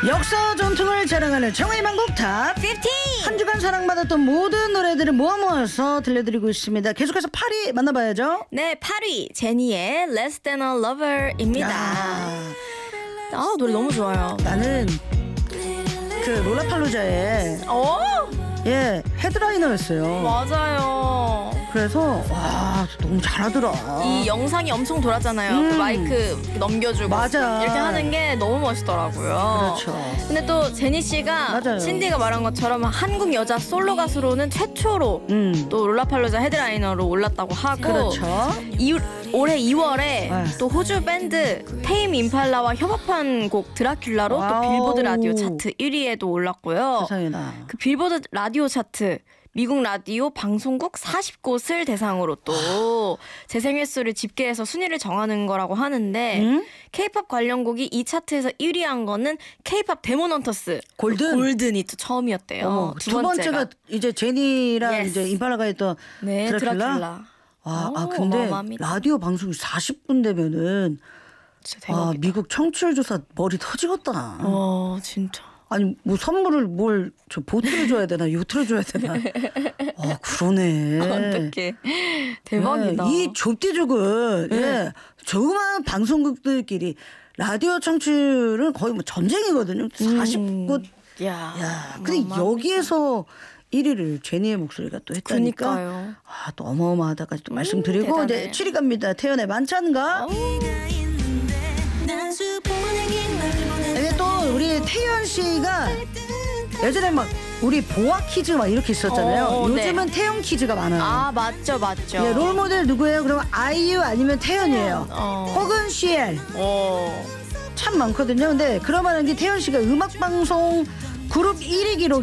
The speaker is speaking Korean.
역사 전통을 자랑하는 정의 만곡 탑 15. 한 주간 사랑받았던 모든 노래들을 모아서 들려드리고 있습니다. 계속해서 8위 만나봐야죠. 네, 8위 제니의 Less Than a Lover입니다. 노래 너무 좋아요. 나는 그 롤라팔루자의 헤드라이너였어요. 맞아요. 그래서 와 너무 잘하더라. 이 영상이 엄청 돌았잖아요. 그 마이크 넘겨주고 맞아. 이렇게 하는 게 너무 멋있더라고요. 그렇죠. 근데 또 제니 씨가 맞아요. 신디가 말한 것처럼 한국 여자 솔로 가수로는 최초로 또 롤라팔루자 헤드라이너로 올랐다고 하고 그렇죠. 올해 2월에 네. 또 호주 밴드 테임 임팔라와 협업한 곡 드라큘라로 또 와우. 빌보드 라디오 차트 1위에도 올랐고요. 세상에나. 그 빌보드 라디오 차트 미국 라디오 방송국 40곳을 대상으로 또 재생 횟수를 집계해서 순위를 정하는 거라고 하는데 K-팝 관련 곡이 이 차트에서 1위한 거는 K-팝 데몬헌터스 골든이 또 처음이었대요. 두 번째가 이제 제니랑 Yes. 이제 임팔라가 했던 네, 드라큘라. 근데 어마어마합니다. 라디오 방송이 40분 되면은 진짜 대박이다. 미국 청취율 조사 머리 터지겠다. 진짜. 아니 뭐 선물을 저 보트를 줘야 되나 요트를 줘야 되나. 그러네. 어떡해. 대박이다. 이 좁디족은 조그마한 방송국들끼리 라디오 청취율은 거의 뭐 전쟁이거든요. 40곳. 야, 근데 여기에서 1위를 제니의 목소리가 또 했다니까. 그러니까요. 또 어마어마하다까지 또 말씀드리고 대단해. 이제 7위 갑니다. 태연의 만찬가. 이게 또 우리 태연 씨가 예전에 막 우리 보아 퀴즈 막 이렇게 있었잖아요. 요즘은 태연 퀴즈가 많아요. 맞죠. 예, 롤모델 누구예요? 그러면 아이유 아니면 태연이에요. 혹은 CL. 참 많거든요. 근데 그러면 이게 태연 씨가 음악방송 그룹 1위 기록